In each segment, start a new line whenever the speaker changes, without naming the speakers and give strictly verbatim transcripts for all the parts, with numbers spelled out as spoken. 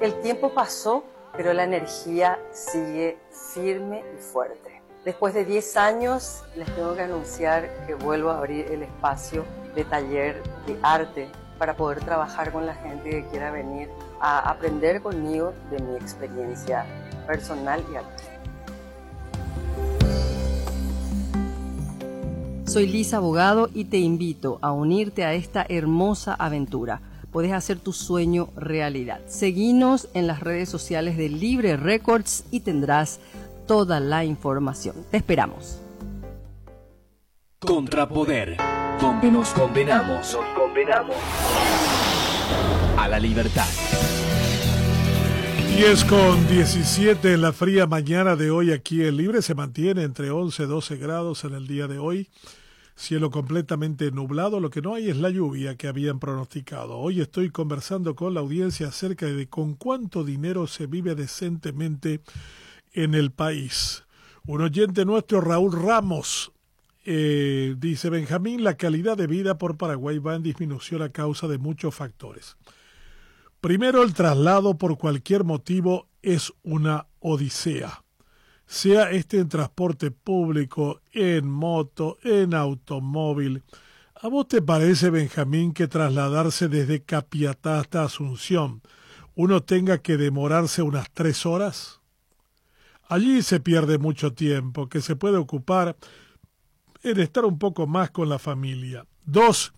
El tiempo pasó, pero la energía sigue firme y fuerte. Después de diez años, les tengo que anunciar que vuelvo a abrir el espacio de taller de arte para poder trabajar con la gente que quiera venir a aprender conmigo de mi experiencia personal y artística. Soy Lisa Abogado y te invito a unirte a esta hermosa aventura. Podés hacer tu sueño realidad. Seguinos en las redes sociales de Libre Records y tendrás toda la información. Te esperamos.
Contrapoder, donde nos condenamos, nos condenamos a la libertad.
diez con diecisiete en la fría mañana de hoy aquí en Libre. Se mantiene entre once y doce grados en el día de hoy. Cielo completamente nublado, lo que no hay es la lluvia que habían pronosticado. Hoy estoy conversando con la audiencia acerca de con cuánto dinero se vive decentemente en el país. Un oyente nuestro, Raúl Ramos, eh, dice: Benjamín, la calidad de vida por Paraguay va en disminución a causa de muchos factores. Primero, el traslado por cualquier motivo es una odisea. Sea este en transporte público, en moto, en automóvil. ¿A vos te parece, Benjamín, que trasladarse desde Capiatá hasta Asunción uno tenga que demorarse unas tres horas? Allí se pierde mucho tiempo que se puede ocupar en estar un poco más con la familia. Dos,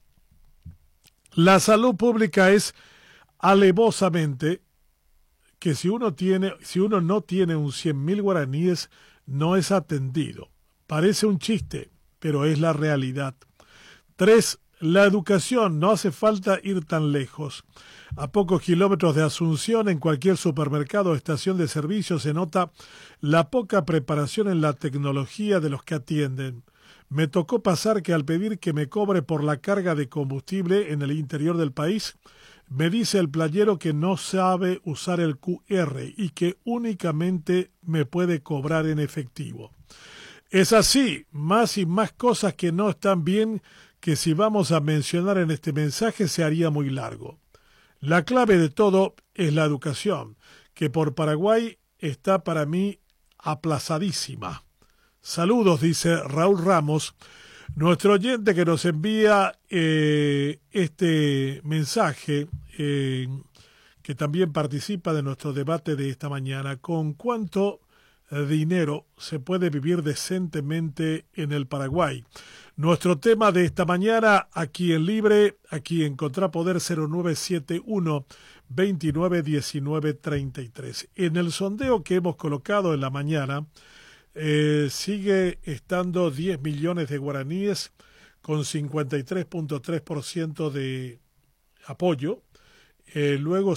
la salud pública es alevosamente que si uno tiene, si uno no tiene un cien mil guaraníes, no es atendido. Parece un chiste, pero es la realidad. Tres, la educación, no hace falta ir tan lejos. A pocos kilómetros de Asunción, en cualquier supermercado o estación de servicio, se nota la poca preparación en la tecnología de los que atienden. Me tocó pasar que al pedir que me cobre por la carga de combustible en el interior del país, me dice el playero que no sabe usar el cu erre y que únicamente me puede cobrar en efectivo. Es así, más y más cosas que no están bien, que si vamos a mencionar en este mensaje se haría muy largo. La clave de todo es la educación, que por Paraguay está para mí aplazadísima. Saludos, dice Raúl Ramos, nuestro oyente que nos envía eh, este mensaje, eh, que también participa de nuestro debate de esta mañana. ¿Con cuánto dinero se puede vivir decentemente en el Paraguay? Nuestro tema de esta mañana aquí en Libre, aquí en Contrapoder, cero nueve siete uno, veintinueve diecinueve treinta y tres. En el sondeo que hemos colocado en la mañana, Eh, sigue estando diez millones de guaraníes con cincuenta y tres punto tres por ciento de apoyo. Eh, luego